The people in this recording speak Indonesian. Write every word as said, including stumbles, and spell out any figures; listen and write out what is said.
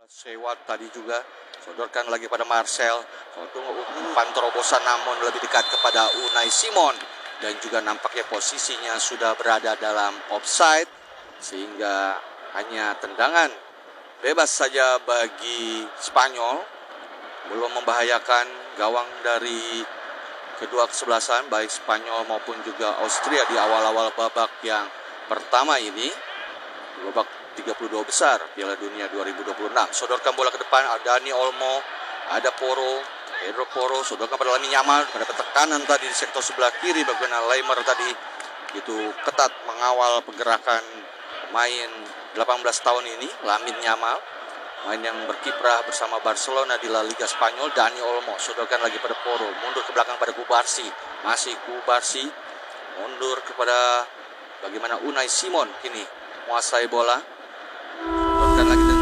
Sewat tadi juga sodorkan lagi pada Marcel. Suatu umpan terobosan namun lebih dekat kepada Unai Simon. Dan juga nampaknya posisinya sudah berada dalam offside. Sehingga hanya tendangan bebas saja bagi Spanyol. Belum membahayakan gawang dari kedua kesebelasan baik Spanyol maupun juga Austria di awal-awal babak yang pertama ini. Babak tiga puluh dua besar Piala Dunia dua ribu dua puluh enam. Sodorkan bola ke depan, ada Dani Olmo, ada Poro, Pedro Poro, sodorkan pada Lamine Yamal, pada tekanan tadi di sektor sebelah kiri bagaimana Lemar tadi itu ketat mengawal pergerakan pemain delapan belas tahun ini, Lamine Yamal, main yang berkiprah bersama Barcelona di La Liga Spanyol. Dani Olmo sodorkan lagi pada Poro, mundur ke belakang pada Kubarsi, masih Kubarsi, mundur kepada bagaimana Unai Simon kini menguasai bola. Sodorkan lagi